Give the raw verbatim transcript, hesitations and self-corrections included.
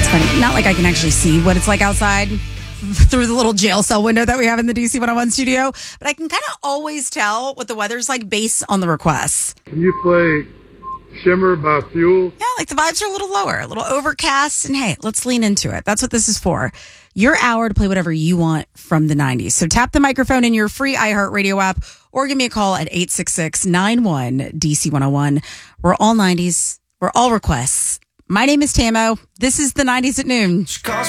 It's funny. Not like I can actually see what it's like outside through the little jail cell window that we have in the D C one oh one studio, but I can kind of always tell what the weather's like based on the requests. Can you play Shimmer by Fuel? Yeah, like the vibes are a little lower, a little overcast, and hey, let's lean into it. That's what this is for. Your hour to play whatever you want from the nineties. So tap the microphone in your free iHeartRadio app or give me a call at eight six six, nine one, D C one oh one. We're all nineties. We're all requests. My name is Tamo. This is the nineties at noon.